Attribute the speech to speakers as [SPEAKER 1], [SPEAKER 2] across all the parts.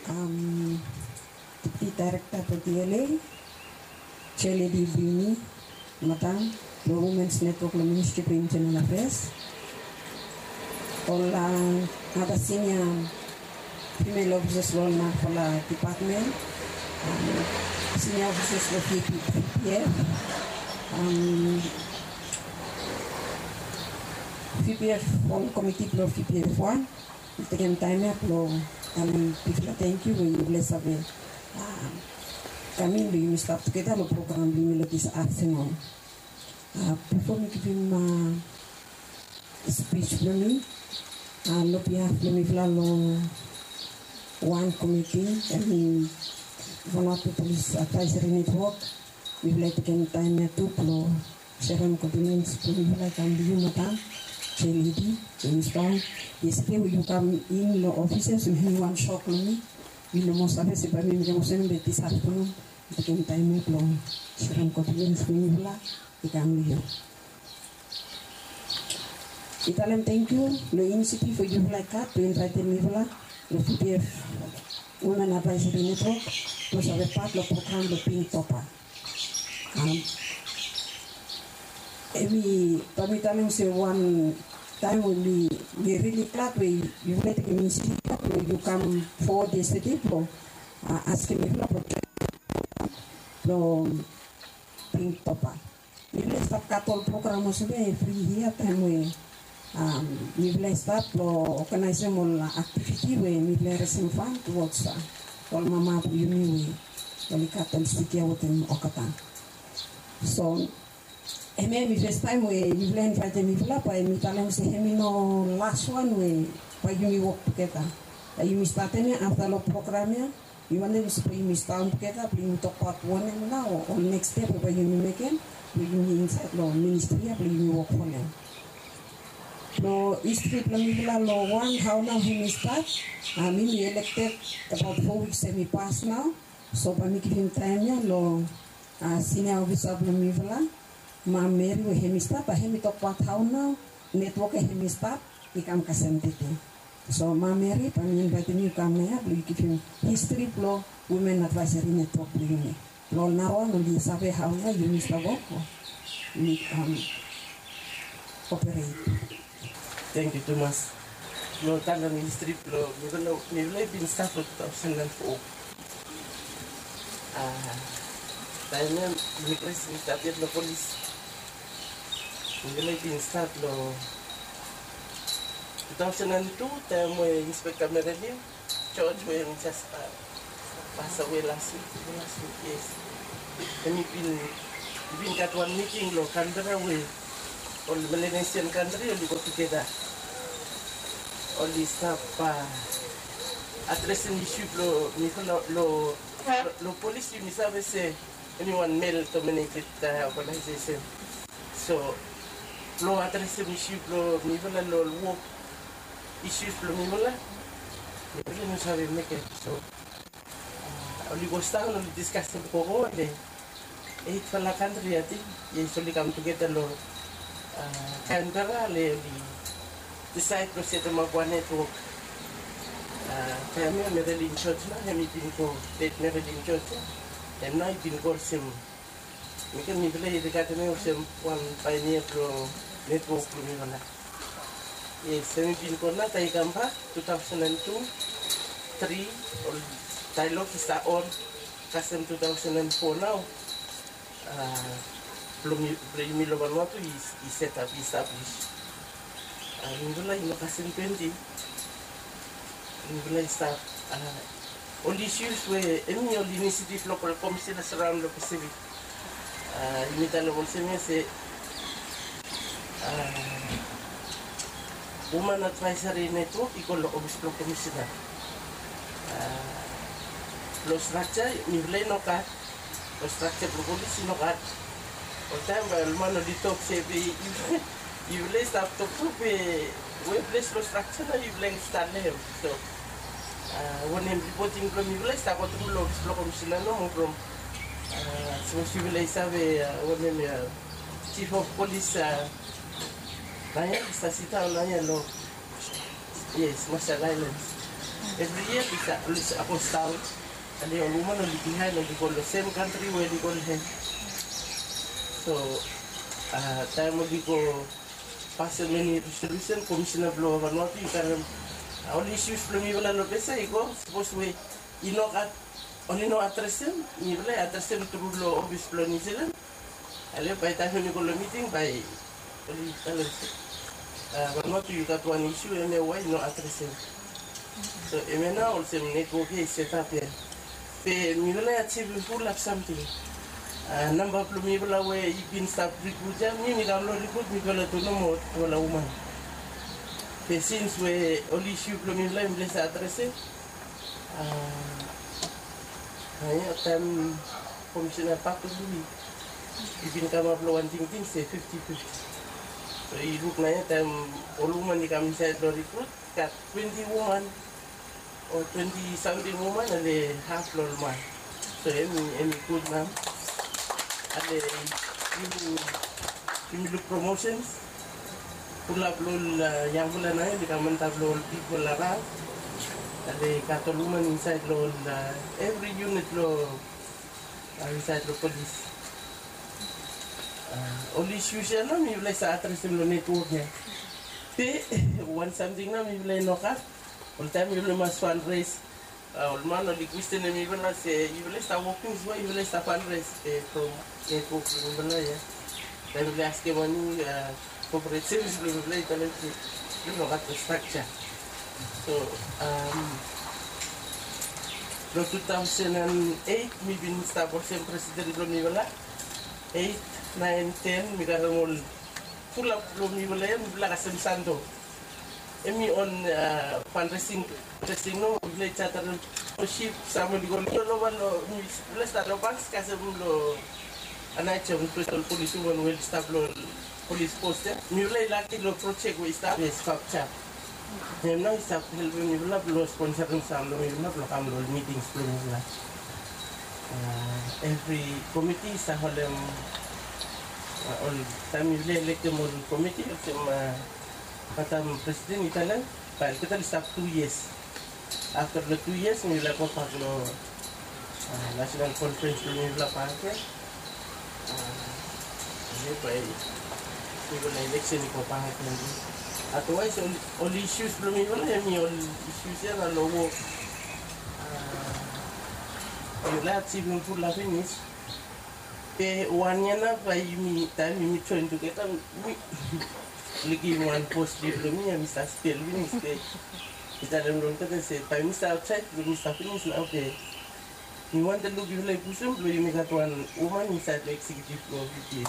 [SPEAKER 1] Deputy Director for DLA, Chair Lady Bini, Madam, the Women's Network, the Ministry for Internal Affairs, all other senior female officers for the department, senior officers for PPF, PPF on committee for PPF1, taking time up kami people thank you we bless abe kami do start together the program this afternoon before me give him speech for me no behalf of me flalo one committee and one of the police advisory network we like taking time to flow share compliments for me like I'm doing mata lady, Jamestown. Yesterday when you come in the offices, we have one shop for me. We know most of us, but we have seen this afternoon. We can time it long. Share compliments for me, we come here. Italian thank you. The initiative for you like that to invite me, the PPF Women Advisory Network to have a part of the program the Pink Topper. Pamitan say one time when we really glad we you let the ministry you come for this people asking me for from Pink Topper. We will start couple programs free here time we will start organizing all activity we will receive fund towards all mama uni we couple sticky out in Okatan. So and maybe first time we learn from the Mifla, but we tell them say we no last one we you work together. You start after the program you want them to you start together. We talk about one and now or next step we you make it. We inside the ministry we work for them. So history the Mifla law one how now we start. We elected about 4 weeks we pass now. So by me giving time law senior officer of the Mifla. Mary we hemi start, hemi talk about how now network hemi start, become kasentiti. So Mary, I'm inviting you come here, we give you history flow women advisory network bringing. Lol now no di sabe how now you miss the work. We operate.
[SPEAKER 2] Thank you, Thomas. No tanda history flow, we will been start for 2004. Time immigration started the police. We been start lo 2002 time we Inspector Merelin George we just pass away last week yes. And we been got one meeting lo Canberra we all the Melanesian country only go together. Only stop addressing issue lo police you misabe say anyone male dominated organization. So lo addressing issue lo nivola lo work issues lo nivola no sabe make it. So only go start on discussing ko le eight for la country ati usually come together lo Canberra le decide to set them up one network. Kaya Merelin Church na kami din ko date Merelin Church and now din ko sim we can play the Academy of one pioneer network to me. Yes, we been called that I come back 2002, 3 or dialogue is on custom 2004 now. Milo Vanuatu is set up, established. In the custom 20, we start all issues where any initiative local commissioners around the Pacific. Imitan lo se Women Advisory Network iko lo obispo commissioner. Lo structure ni no ka lo structure propolis no ka. O time el mano di talk se be you list up to be we place lo structure na you link start them. So when him reporting from you list up to lo obispo commissioner no from so she will sabe when chief of police naya sa sita naya lo yes Marshall Islands every year bisa ako stout. Ali ang woman ang likihan ang gikol the same country where di kol hen. So tayo mo di ko pass many resolution commissioner blow over not you can all issues from me wala no pesa iko suppose we inokat only no address ni wala address through law office flow ni sila. Ali pa tayo ni ko meeting by only but not you got one issue and why no address. So emena also network is set up here. Mi wala achieve full of something. Number of mi wala we ibin stop recruit mi gamlo recruit mi wala to no more wala woman. Since we only issue mi wala mi sa address ay atam commissioner pa to bi ibin kama uplo one thing say 50-50. So I look na time all woman di kami sa recruit kat 20 woman or 20 something woman ale half lol man. So any good ma'am. Ale you look promotions. Pula lol yang pula na di kaman tablo people around. Ale katuluman inside lol every unit lo inside lo police. Only issues na mi wala sa address lo network niya. One something na mi wala no ka. All time you must fundraise. All man only question me even say you will start working so you will start fundraise from network wala ya. Then we ask money corporate service will play talent you know got the structure. So no 2008 me been start for same president lo mi wala 8 9 10 mi garamol full up lo mi wala yan wala kasam sando. Emi on fundraising no le chatar ship sama di gol lo walo le sta lo banks kasi lo anay chom crystal police one will stop lo police post mi le laki lo project we stop is capture hem no stop help mi lo sponsor sam lo mi lo kam lo meetings lo la every committee sa holem all time mi le mo committee sama kata presiden kita lah, kita start 2 years. After the 2 years, we will go for the national conference. We will go for the election. Otherwise, all issues from me, all issues are low. You let see me full of finish. One year na by me time me trying to get lagi one post di belum ni Mr. Spill ni mesti kita dalam orang kata say time Mr. outside belum Mr. finish lah okay. You want to look like pusing belum you got one woman inside the executive committee.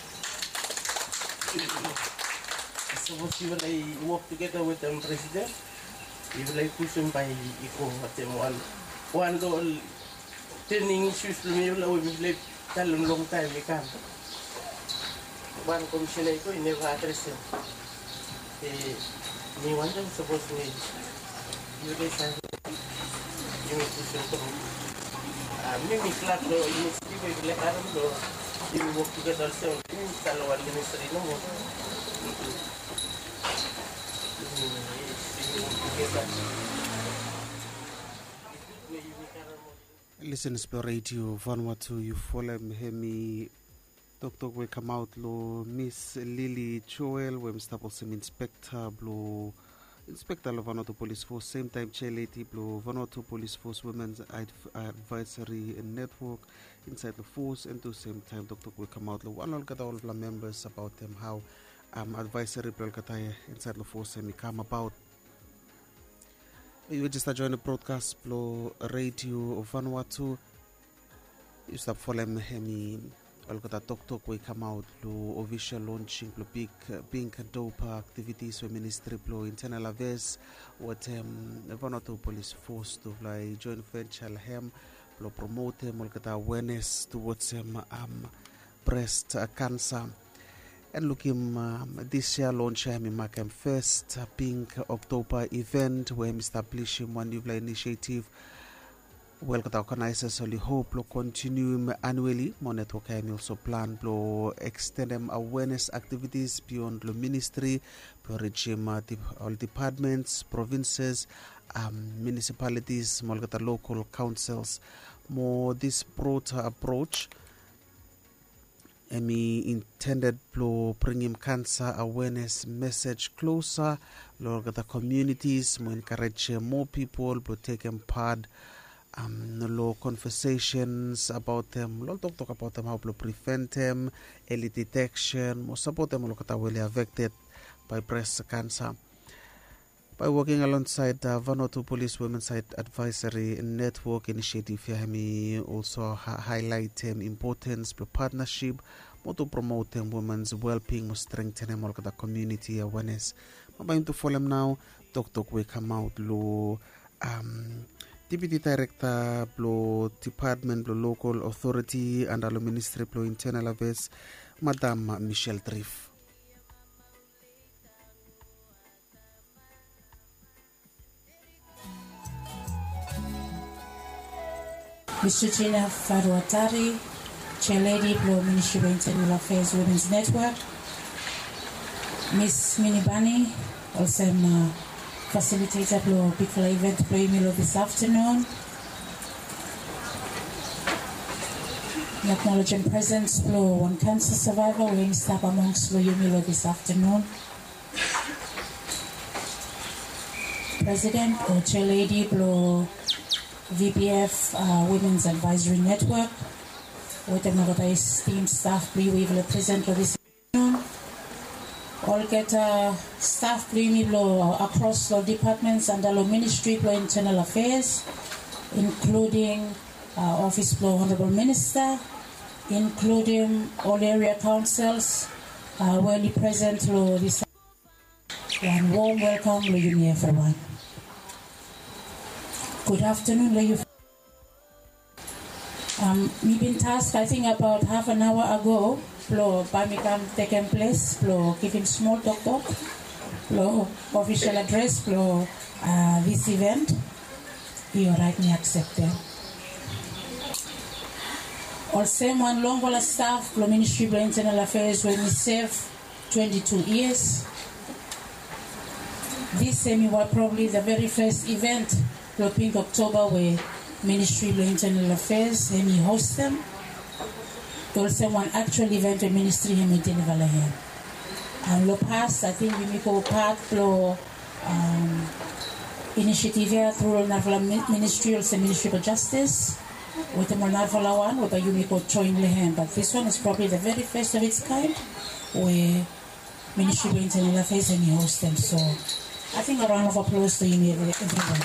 [SPEAKER 2] Suppose you will work together with the president. You will pusing by equal macam one goal training issues belum you will dalam long time ikan. One commissioner ko ini address him. Ni one time suppose me you guys have you push to me clark lo initiative ko ile karon lo you work together so ini kalau one ministry no mo.
[SPEAKER 3] Listen to radio Vanuatu you follow me Dr. we come out lo Miss Lily Joel we mstable some inspector blo inspector lo Vanuatu Police Force same time chair lady blo Vanuatu Police Force Women's Advisory Network inside the force and to same time Dr. we come out lo one all got all of the members about them how advisory blo kataya inside the force and come about you just join the broadcast blo radio Vanuatu you stop following me Alkata Tok we come out lo official launching lo big pink dope activities we ministry lo internal affairs what Vanuatu Police Force to like joint venture hem lo promote alkata awareness towards breast cancer and looking this year launch mark first pink October event where establishing one new initiative well the organizers only hope to continue annually network and also plan to extend awareness activities beyond the ministry to regime all departments provinces municipalities, molgata local councils, more this broader approach. Emi intended to bring him cancer awareness message closer. Look at the communities, more encourage more people to take part. Low conversations about them. Low talk about them, how to prevent them, early detection, more support them. Look at how well affected by breast cancer. By working alongside Vanuatu Police Women's Advisory Network Initiative, Yahami also highlight importance of partnership to promote women's well-being, strengthen the community awareness. I'm going to follow them now. Dr. we come out lo Deputy Director Blo Department Blo Local Authority and Alo Ministry Blo Internal Affairs, Madame Michelle Driff.
[SPEAKER 4] Mr. Gina Faruatari, Chairlady Blo Ministry of Internal Affairs Women's Network, Miss Minibani, also facilitator Blo Bikla event Blo Emilo this afternoon. Acknowledging presence Blo one cancer survivor weighing staff amongst Blo Emilo this afternoon. President or Chairlady Blo VBF Women's Advisory Network, with another esteemed staff we will present for this afternoon. All get staff across the departments and the Ministry of Internal Affairs, including Office of Honorable Minister, including all area councils, where present this one warm welcome to you everyone. Good afternoon, ladies. We've been tasked, I think, about half an hour ago, Birmingham taking place, giving small talk, official address, this event. You right me accept them. Also, one long staff, Ministry of Internal Affairs, when we serve 22 years. This was probably the very first event. Pink October where Ministry of Internal Affairs and he host them. Also one actual event with Ministry of Internal Affairs. And the past, I think we go part of initiative here through the Ministry of Ministry of Justice with the Narvala one with the Yumiko join the hand. But this one is probably the very first of its kind where Ministry of Internal Affairs and he host them. So I think a round of applause to you everyone.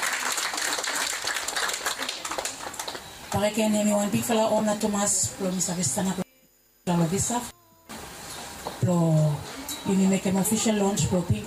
[SPEAKER 4] Again, anyone big fella on Thomas from Savistana Plovisa. You make an official launch for Pink